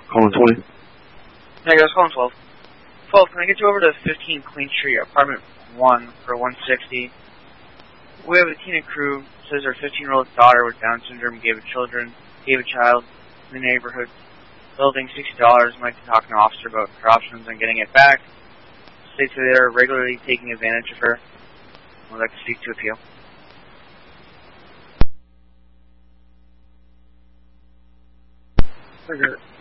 Calling 20. Hey guys, calling 12. 12, can I get you over to 15 Queen Street, apartment 1 for 160? We have a team and crew. Says our 15-year-old daughter with Down syndrome gave a child in the neighborhood building $60. Might be talking to an officer about her options on getting it back. States that they are regularly taking advantage of her. Would like to speak to a few. Trigger.